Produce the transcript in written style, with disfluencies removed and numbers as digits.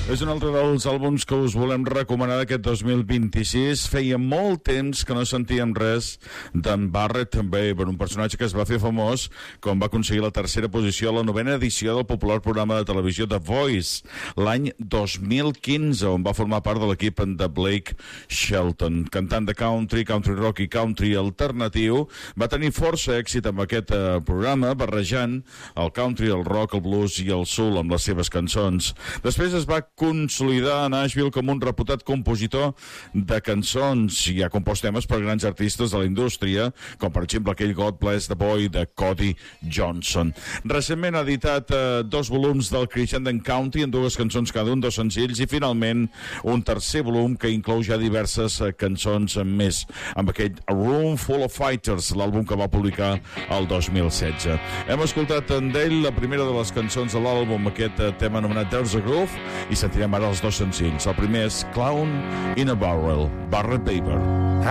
És un altre dels àlbums que us volem recomanar d'aquest 2026. Feia molt temps que no sentíem res d'en Barrett Weber, un personatge que es va fer famós quan va aconseguir la tercera posició a la 9ª edició del popular programa de televisió The Voice, l'any 2015, on va formar part de l'equip de Blake Shelton. Cantant de country, country rock i country alternatiu, va tenir força èxit amb aquest programa, barrejant el country, el rock, el blues i el soul amb les seves cançons. Després es va consolidar a Nashville com un reputat compositor de cançons i ha compost temes per grans artistes de la indústria, com per exemple aquell God Bless the Boy de Cody Johnson. Recentment ha editat 2 volums del Crescendo County en 2 cançons cada un, 2 senzills, i finalment un tercer volum que inclou ja diverses cançons més, amb aquell A Room Full of Fighters, l'àlbum que va publicar el 2016. Hem escoltat d'ell la primera de les cançons de l'àlbum, aquest tema anomenat There's a Groove, i sentirem ara els 2 senzills. El primer és Clown in a Barrel, Barrett Weber.